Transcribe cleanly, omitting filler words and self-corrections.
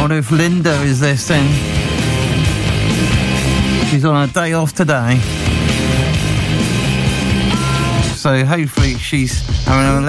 wonder if Linda is listening. She's on a day off today. So hopefully she's having a